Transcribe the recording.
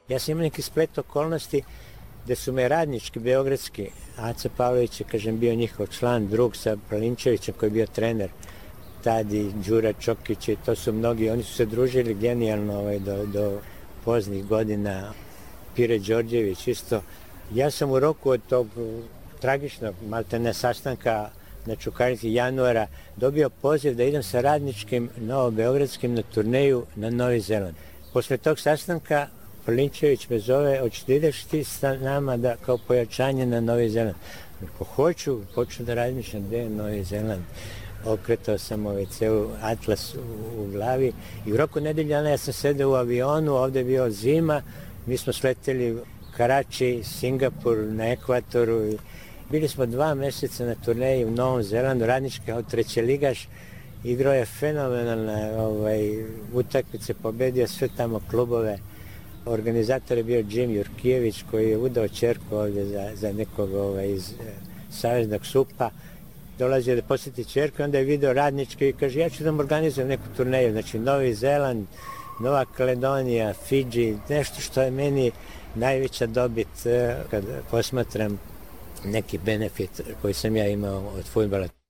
Ja sam imao neki splet okolnosti gde su me radnički, beogradski, Aca Pavlović je, kažem, bio njihov član, drug sa Pralinčevićem koji je bio trener, Tadi, Đura Čokić i to su mnogi, oni su se družili genijalno do poznih godina, Pire Đorđević isto. Ja sam u roku od tog tragičnog, maltene sastanka na Čukarici januara dobio poziv da idem sa radničkim novobeogradskim na turneju na Novi Zeland. Posle tog sastanka Pralinčević me zove, hoćeš da ideš ti sa nama da, kao pojačanje na Novi Zeland? Ako hoću, počnu da razmišljam gde je Novi Zeland. Okretao sam ceo atlas u glavi i u roku nedelja ja sam sedeo u avionu, ovde je bio zima, mi smo sleteli Karači, Singapur, na ekvatoru. Bili smo 2 meseca na turneji u Novom Zelandu, radnički kao trećeligaš. Igrao je fenomenalne utakmice, pobedio sve tamo klubove. Organizator je bio Jim Jurkijević koji je udao ćerku ovdje za nekog iz Saveznog SUP-a. Dolazio da posjeti ćerku, onda je video radnički i kaže ja ću da mu organizujem neku turneju. Znači Novi Zeland, Nova Kaledonija, Fidži, nešto što je meni najveća dobit kad posmatram neki benefit koji sam ja imao od fudbala.